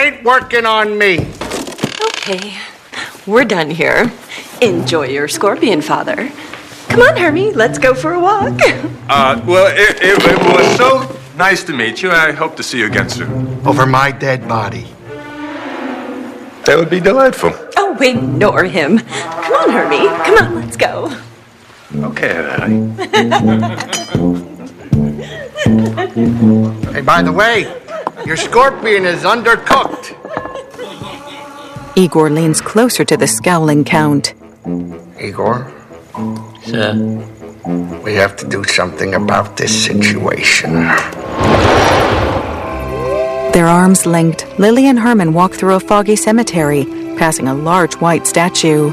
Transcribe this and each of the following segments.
ain't working on me. Okay, we're done here. Enjoy your scorpion, Father. Come on, Hermie, let's go for a walk. Well, it was so nice to meet you. I hope to see you again soon. Over my dead body. That would be delightful. Oh, ignore him. Come on, Hermie. Come on, let's go. Okay, Daddy. Hey, by the way, your scorpion is undercooked. Igor leans closer to the scowling Count. Igor? Sir? We have to do something about this situation. Their arms linked, Lily and Herman walk through a foggy cemetery, passing a large white statue.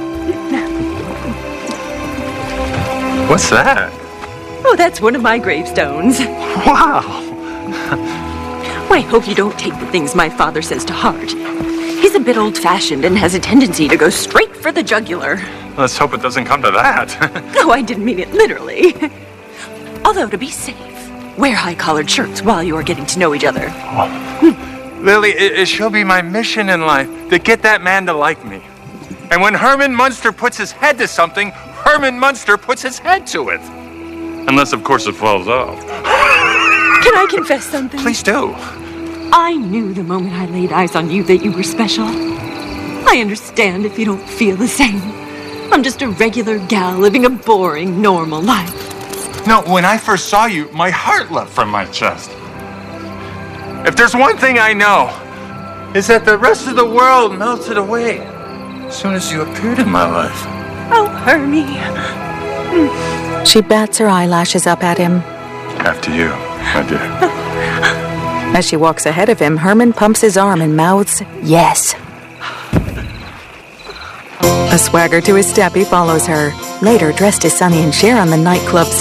What's that? Oh, that's one of my gravestones. Wow. Well, I hope you don't take the things my father says to heart. He's a bit old-fashioned and has a tendency to go straight for the jugular. Let's hope it doesn't come to that. Oh, I didn't mean it literally. Although, to be safe, wear high-collared shirts while you are getting to know each other. Oh. Lily, it shall be my mission in life to get that man to like me. And when Herman Munster puts his head to something, Herman Munster puts his head to it. Unless, of course, it falls off. Can I confess something? Please do. I knew the moment I laid eyes on you that you were special. I understand if you don't feel the same. I'm just a regular gal living a boring, normal life. No, when I first saw you, my heart leapt from my chest. If there's one thing I know, it's that the rest of the world melted away as soon as you appeared in my life. Oh, Hermie. She bats her eyelashes up at him. After you, my dear. As she walks ahead of him, Herman pumps his arm and mouths, yes. A swagger to his step, he follows her. Later, dressed as Sonny and Cher on the nightclub